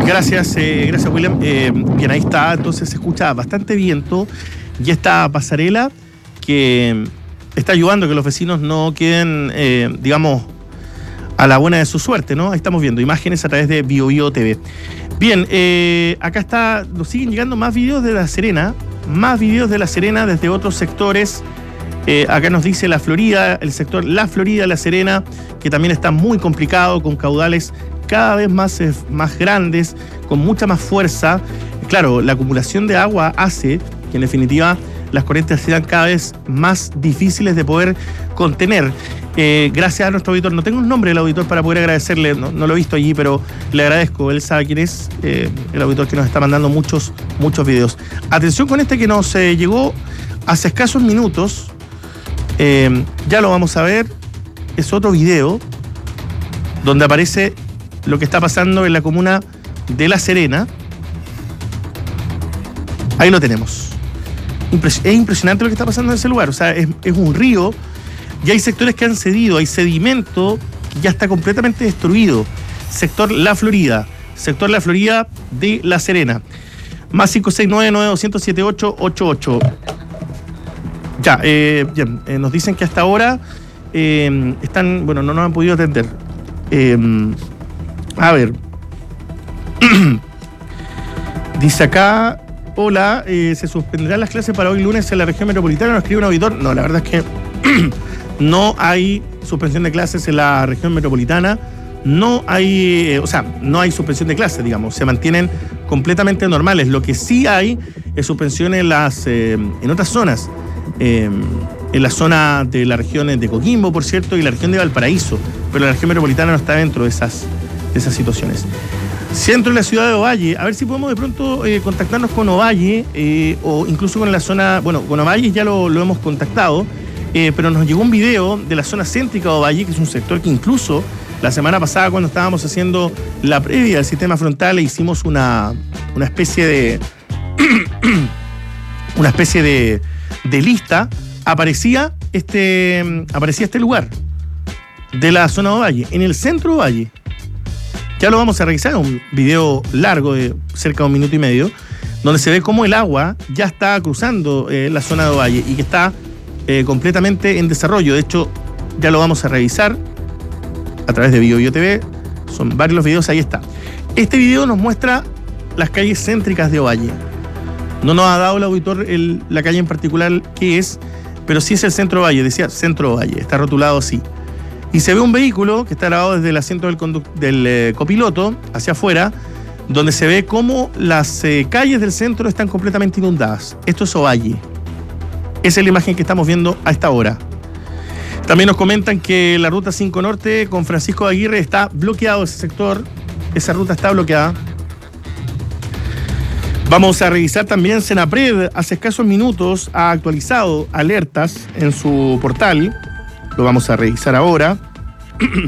Gracias, William. Bien, ahí está, entonces se escucha bastante viento y esta pasarela que está ayudando a que los vecinos no queden, digamos, a la buena de su suerte, ¿no? Ahí estamos viendo imágenes a través de BioBio TV. Bien, acá está, nos siguen llegando más videos de La Serena, desde otros sectores. Acá nos dice La Florida, el sector La Florida, La Serena, que también está muy complicado, con caudales cada vez más grandes, con mucha más fuerza. Claro, la acumulación de agua hace que en definitiva las corrientes sean cada vez más difíciles de poder contener. Gracias a nuestro auditor, no tengo un nombre del auditor para poder agradecerle, no lo he visto allí, pero le agradezco, él sabe quién es, el auditor que nos está mandando muchos videos. Atención con este que nos llegó hace escasos minutos, ya lo vamos a ver, es otro video donde aparece lo que está pasando en la comuna de La Serena. Ahí lo tenemos. Es impresionante lo que está pasando en ese lugar, o sea, es un río y hay sectores que han cedido, hay sedimento que ya está completamente destruido. Sector La Florida de La Serena. Más 569-9200-7888. Ya, bien, nos dicen que hasta ahora están, bueno, no nos han podido atender. A ver. Dice acá, hola, ¿se suspenderán las clases para hoy lunes en la región metropolitana? Nos escribe un auditor. No, la verdad es que no hay suspensión de clases en la región metropolitana. No hay, no hay suspensión de clases, digamos. Se mantienen completamente normales. Lo que sí hay es suspensión en otras zonas. En la zona de las regiones de Coquimbo, por cierto, y la región de Valparaíso. Pero la región metropolitana no está dentro de esas situaciones. Centro de la ciudad de Ovalle, a ver si podemos de pronto contactarnos con Ovalle o incluso con la zona, bueno, con Ovalle ya lo hemos contactado, pero nos llegó un video de la zona céntrica de Ovalle, que es un sector que incluso la semana pasada, cuando estábamos haciendo la previa del sistema frontal, hicimos una especie de de lista, aparecía este lugar de la zona de Ovalle, en el centro de Ovalle. Ya lo vamos a revisar, un video largo de cerca de 1 minuto y medio, donde se ve cómo el agua ya está cruzando la zona de Ovalle y que está completamente en desarrollo. De hecho, ya lo vamos a revisar a través de BioBio TV. Son varios los videos, ahí está. Este video nos muestra las calles céntricas de Ovalle. No nos ha dado el auditor la calle en particular qué es, pero sí es el centro de Ovalle, decía centro de Ovalle, está rotulado así. Y se ve un vehículo que está grabado desde el asiento del copiloto hacia afuera, donde se ve cómo las calles del centro están completamente inundadas. Esto es Ovalle. Esa es la imagen que estamos viendo a esta hora. También nos comentan que la ruta 5 Norte con Francisco de Aguirre está bloqueado ese sector. Esa ruta está bloqueada. Vamos a revisar también Senapred. Hace escasos minutos ha actualizado alertas en su portal. Lo vamos a revisar ahora.